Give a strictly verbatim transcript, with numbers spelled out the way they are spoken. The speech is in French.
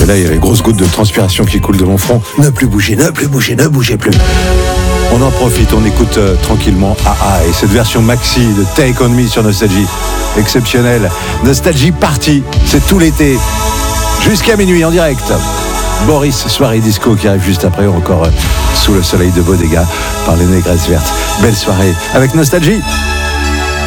là, il y a les grosses gouttes de transpiration qui coulent de mon front. Ne plus bouger, ne plus bouger, ne bougez plus. On en profite, on écoute euh, tranquillement A A et cette version maxi de Take On Me sur Nostalgie. Exceptionnelle. Nostalgie partie, c'est tout l'été. Jusqu'à minuit en direct. Boris, soirée disco qui arrive juste après, encore euh, sous le soleil de Bodega par les Négresses Vertes. Belle soirée avec Nostalgie.